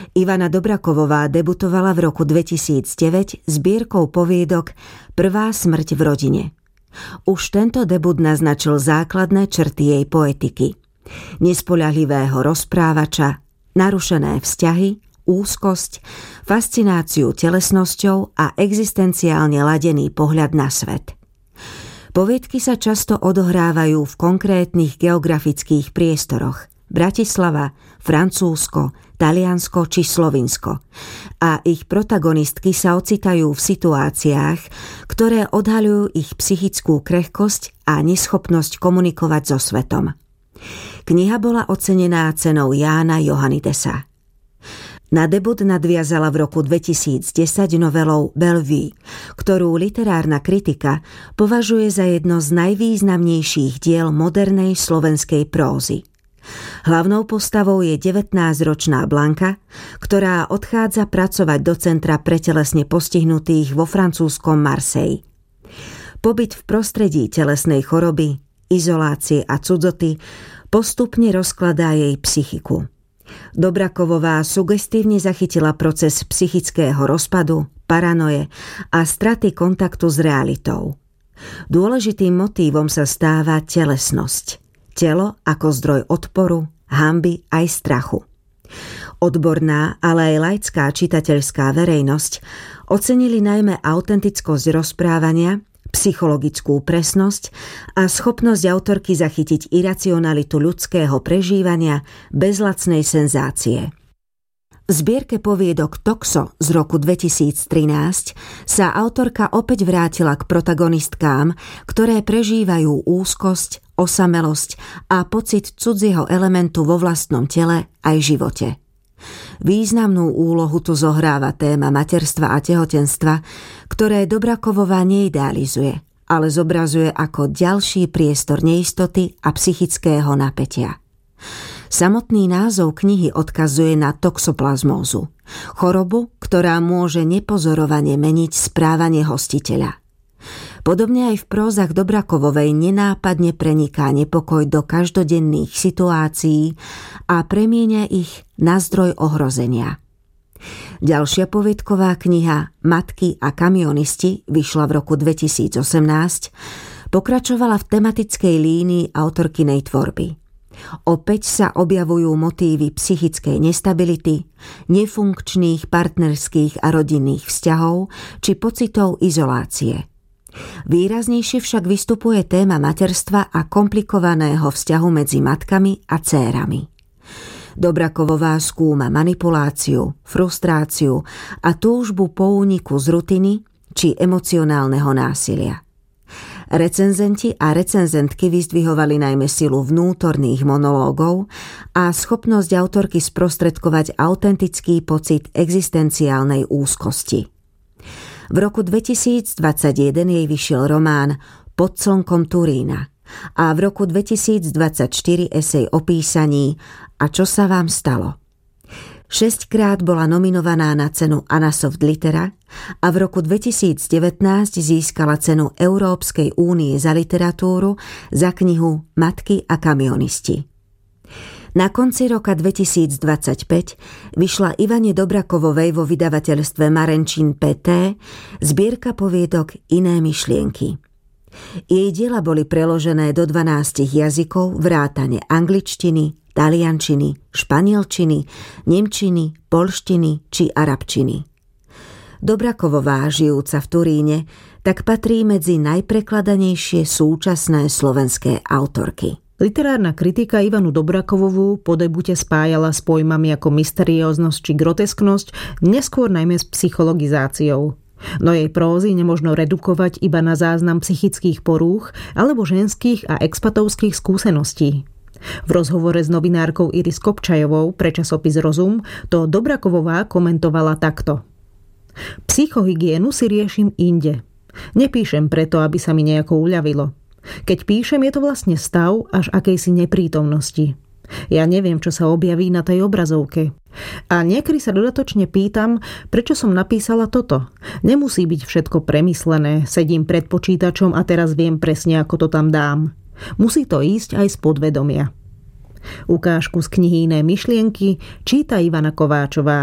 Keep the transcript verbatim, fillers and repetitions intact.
Ivana Dobrakovová debutovala v roku dvetisícdeväť zbierkou poviedok Prvá smrť v rodine. Už tento debut naznačil základné črty jej poetiky. Nespoľahlivého rozprávača, narušené vzťahy, úzkosť, fascináciu telesnosťou a existenciálne ladený pohľad na svet. Poviedky sa často odohrávajú v konkrétnych geografických priestoroch: Bratislava, Francúzsko, Taliansko či Slovinsko. A ich protagonistky sa ocitajú v situáciách, ktoré odhaľujú ich psychickú krehkosť a neschopnosť komunikovať so svetom. Kniha bola ocenená cenou Jána Johannidesa. Na debut nadviazala v roku dvetisícdesať novelou Bellevue, ktorú literárna kritika považuje za jedno z najvýznamnejších diel modernej slovenskej prózy. Hlavnou postavou je devätnásťročná Blanka, ktorá odchádza pracovať do centra pre telesne postihnutých vo francúzskom Marseille. Pobyt v prostredí telesnej choroby, izolácie a cudzoty postupne rozkladá jej psychiku. Dobrakovová sugestívne zachytila proces psychického rozpadu, paranoje a straty kontaktu s realitou. Dôležitým motívom sa stáva telesnosť. Telo ako zdroj odporu, hanby aj strachu. Odborná, ale aj laická čitateľská verejnosť ocenili najmä autentickosť rozprávania, psychologickú presnosť a schopnosť autorky zachytiť iracionalitu ľudského prežívania bez lacnej senzácie. V zbierke poviedok Toxo z roku dvetisíctrinásť sa autorka opäť vrátila k protagonistkám, ktoré prežívajú úzkosť, osamelosť a pocit cudzieho elementu vo vlastnom tele aj živote. Významnú úlohu tu zohráva téma materstva a tehotenstva, ktoré Dobrakovová neidealizuje, ale zobrazuje ako ďalší priestor neistoty a psychického napätia. Samotný názov knihy odkazuje na toxoplazmózu, chorobu, ktorá môže nepozorovane meniť správanie hostiteľa. Podobne aj v prózach Dobrakovovej nenápadne preniká nepokoj do každodenných situácií a premieňa ich na zdroj ohrozenia. Ďalšia poviedková kniha Matky a kamionisti vyšla v roku dvetisícosemnásť, pokračovala v tematickej línii autorkynej tvorby. Opäť sa objavujú motívy psychickej nestability, nefunkčných partnerských a rodinných vzťahov či pocitov izolácie. Výraznejšie však vystupuje téma materstva a komplikovaného vzťahu medzi matkami a dcérami. Dobrakovová skúma manipuláciu, frustráciu a túžbu po úniku z rutiny či emocionálneho násilia. Recenzenti a recenzentky vyzdvihovali najmä silu vnútorných monológov a schopnosť autorky sprostredkovať autentický pocit existenciálnej úzkosti. V roku dvetisícdvadsaťjeden jej vyšiel román Pod slnkom Turína a v roku dvetisícdvadsaťštyri esej o písaní A čo sa vám stalo. Šesťkrát bola nominovaná na cenu Anna Soft Litera a v roku dvetisícdevätnásť získala cenu Európskej únie za literatúru za knihu Matky a kamionisti. Na konci roka dvetisícdvadsaťpäť vyšla Ivane Dobrakovovej vo vydavateľstve Marenčín pé té zbierka poviedok Iné myšlienky. Jej diela boli preložené do dvanástich jazykov vrátane angličtiny, taliančiny, španielčiny, nemčiny, poľštiny či arabčiny. Dobrakovová, žijúca v Turíne, tak patrí medzi najprekladanejšie súčasné slovenské autorky. Literárna kritika Ivanu Dobrakovovú po debute spájala s pojmami ako mysterióznosť či grotesknosť, neskôr najmä s psychologizáciou. No jej prózy nemožno redukovať iba na záznam psychických porúch alebo ženských a expatovských skúseností. V rozhovore s novinárkou Iris Kopčajovou pre časopis Rozum to Dobrakovová komentovala takto. Psychohygienu si riešim inde. Nepíšem preto, aby sa mi nejako uľavilo. Keď píšem, je to vlastne stav až akejsi neprítomnosti. Ja neviem, čo sa objaví na tej obrazovke. A niekedy sa dodatočne pýtam, prečo som napísala toto. Nemusí byť všetko premyslené, sedím pred počítačom a teraz viem presne, ako to tam dám. Musí to ísť aj z podvedomia. Ukážku z knihy Iné myšlienky číta Ivana Kováčová.